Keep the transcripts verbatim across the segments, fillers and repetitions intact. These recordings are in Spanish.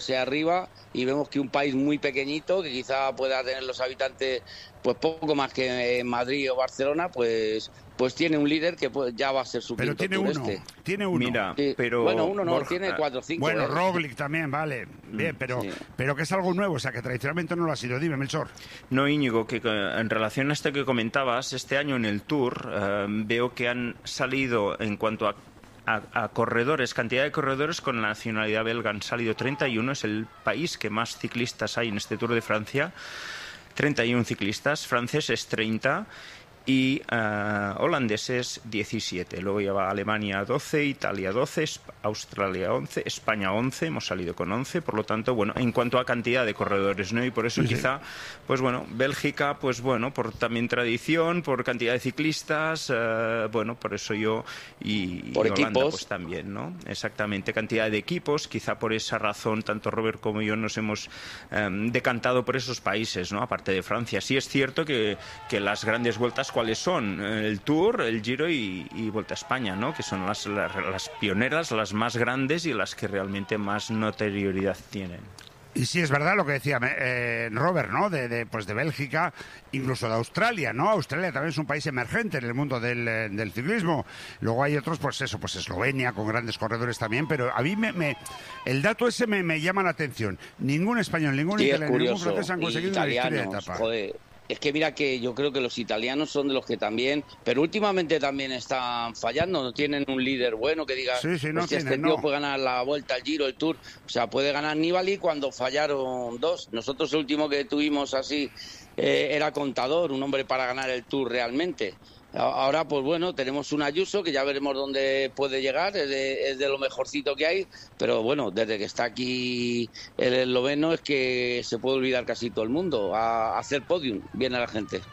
arriba y vemos que un país muy pequeñito, que quizá pueda tener los habitantes pues poco más que Madrid o Barcelona, pues pues tiene un líder que pues, ya va a ser su pero quinto tiene tour uno, este. tiene uno. Mira, Sí. pero Bueno, uno no, Borja, tiene cuatro o cinco. Bueno, ¿eh? Roglic también, vale. Bien, pero, sí. pero que es algo nuevo, o sea, que tradicionalmente no lo ha sido. Dime, Melchor. No, Íñigo, que en relación a esto que comentabas, este año en el Tour eh, veo que han salido en cuanto a A, a corredores, cantidad de corredores con la nacionalidad belga han salido treinta y uno, es el país que más ciclistas hay en este Tour de Francia, treinta y uno ciclistas, franceses treinta y uh, holandeses diecisiete. Luego lleva Alemania doce, Italia doce, Australia once, España once, hemos salido con once, por lo tanto, bueno, en cuanto a cantidad de corredores, ¿no? Y por eso sí, quizá, sí. pues bueno, Bélgica, pues bueno, por también tradición, por cantidad de ciclistas, uh, bueno, por eso yo y, por y Holanda, equipos. pues también, ¿no? Exactamente, cantidad de equipos, quizá por esa razón, tanto Robert como yo nos hemos um, decantado por esos países, ¿no? Aparte de Francia. Sí es cierto que, que las grandes vueltas, ¿cuáles son? El Tour, el Giro y, y Vuelta a España, ¿no? Que son las, las, las pioneras, las más grandes y las que realmente más notoriedad tienen. Y sí, es verdad lo que decía eh, Robert, ¿no? De, de, pues de Bélgica, incluso de Australia, ¿no? Australia también es un país emergente en el mundo del, del ciclismo. Luego hay otros, pues eso, pues Eslovenia, con grandes corredores también, pero a mí me, me el dato ese me, me llama la atención. Ningún español, ningún Sí, italiano, ningún curioso. francés han conseguido una victoria de etapa. Joder. Es que mira que yo creo que los italianos son de los que también, pero últimamente también están fallando, no tienen un líder bueno que diga, sí, sí, no hostia, tienen, este tío no. puede ganar la Vuelta, el Giro, el Tour, o sea, puede ganar Nibali cuando fallaron dos. Nosotros el último que tuvimos así eh, era Contador, un hombre para ganar el Tour realmente. Ahora, pues bueno, tenemos un Ayuso que ya veremos dónde puede llegar, es de, es de lo mejorcito que hay, pero bueno, desde que está aquí el esloveno es que se puede olvidar casi todo el mundo. A, a hacer podium viene la gente.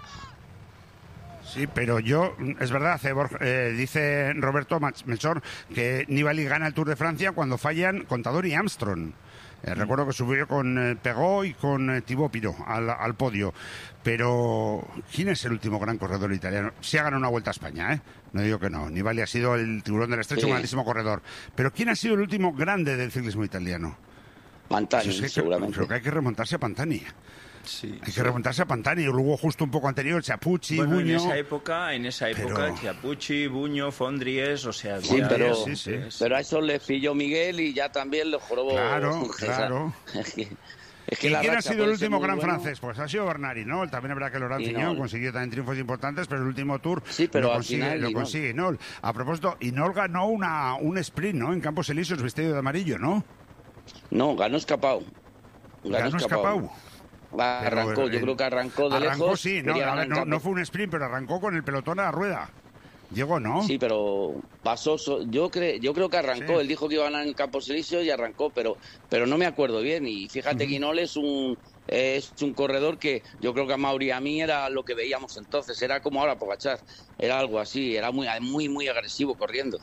Sí, pero yo, es verdad, eh, Borja, eh, dice Roberto Melchor que Nibali gana el Tour de Francia cuando fallan Contador y Armstrong. Eh, recuerdo que subió con eh, Pegó y con eh, Thibaut Pinot al, al podio. Pero, ¿quién es el último gran corredor italiano? Sí ha ganado una Vuelta a España, ¿eh? No digo que no. Nibali ha sido el tiburón del estrecho, sí. Un grandísimo corredor. Pero, ¿quién ha sido el último grande del ciclismo italiano? Pantani, pues es que, seguramente. Creo que hay que remontarse a Pantani. Sí, hay sí. que remontarse a Pantani, luego justo un poco anterior, Chiappucci, bueno, Buño... en esa época, en esa época, pero... Chiappucci, Buño, Fondries, o sea... Sí, ya, pero, sí, sí. pero a eso le pilló Miguel y ya también lo jorobó. Claro, claro. Es que, es que ¿Y la quién ha racha sido el puede ser último muy gran bueno. francés? Pues ha sido Bernard Hinault. También es verdad que Laurent Fignon consiguió también triunfos importantes, pero el último Tour sí, pero lo al consigue, final, lo consigue Hinault. A propósito, Hinault ganó una, un sprint, ¿no? En Campos Elíseos vestido de amarillo, ¿no? No, ganó escapado. Ganó, ganó escapado. Arrancó, pero, yo creo que arrancó de arrancó, lejos. sí, no, a ver, no, no fue un sprint, pero arrancó con el pelotón a la rueda. Llegó, ¿no? Sí, pero pasó. Yo, cre, yo creo que arrancó. Sí. Él dijo que iba a ganar en Campos Elíseos y arrancó, pero, pero no me acuerdo bien. Y fíjate uh-huh. que Hinault es un, es un corredor que yo creo que a Mauri y a mí era lo que veíamos entonces. Era como ahora Pogačar. Era algo así. Era muy, muy, muy agresivo corriendo.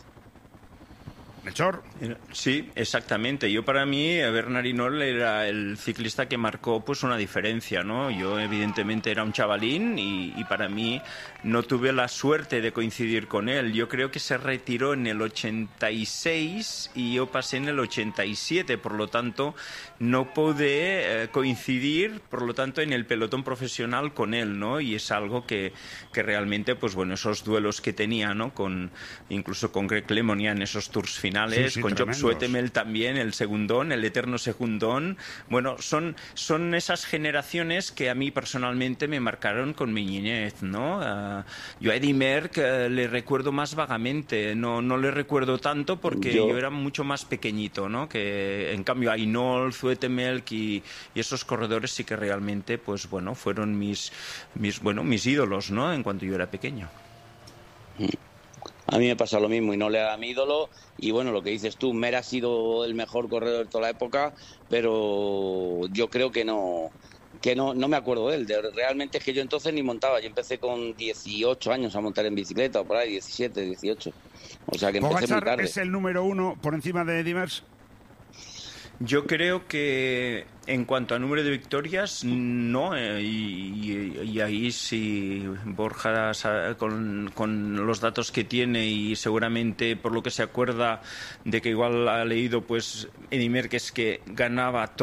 Melchor. Sí, exactamente. Yo para mí, Bernard Hinault era el ciclista que marcó pues una diferencia, ¿no? Yo evidentemente era un chavalín y, y para mí no tuve la suerte de coincidir con él. Yo creo que se retiró en el ochenta y seis y yo pasé en el ochenta y siete, por lo tanto no pude eh, coincidir, por lo tanto, en el pelotón profesional con él, ¿no? Y es algo que, que realmente, pues bueno, esos duelos que tenía, ¿no? Con, incluso con Greg LeMond en esos tours finales. Sí, sí, con Job Zoetemelk también, el segundón, el eterno segundón. Bueno, son, son esas generaciones que a mí personalmente me marcaron con mi niñez, ¿no? Uh, yo a Eddy Merckx uh, le recuerdo más vagamente, no, no le recuerdo tanto porque yo... yo era mucho más pequeñito, ¿no? Que en cambio a Hinault, Zoetemelk y, y esos corredores sí que realmente, pues bueno, fueron mis, mis, bueno, mis ídolos, ¿no? En cuanto yo era pequeño. A mí me pasa lo mismo y no le da mi ídolo. Y bueno, lo que dices tú, Mer ha sido el mejor corredor de toda la época, pero yo creo que no que no, no me acuerdo de él. De, realmente es que yo entonces ni montaba. Yo empecé con dieciocho años a montar en bicicleta, o por ahí, diecisiete, dieciocho. O sea que empecé muy tarde. ¿Es el número uno por encima de Eddy Merckx? Yo creo que en cuanto a número de victorias, no, eh, y, y, y ahí sí Borja con, con los datos que tiene y seguramente por lo que se acuerda de que igual ha leído, pues Eddy Merckx que ganaba todo